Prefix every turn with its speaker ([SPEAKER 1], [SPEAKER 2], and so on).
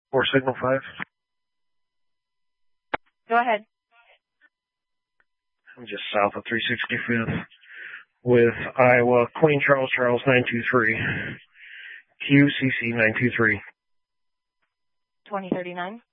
[SPEAKER 1] Or signal 5.
[SPEAKER 2] Go ahead.
[SPEAKER 1] I'm just south of 365th with Iowa, Queen Charles, Charles 923. QCC 923.
[SPEAKER 2] 2039.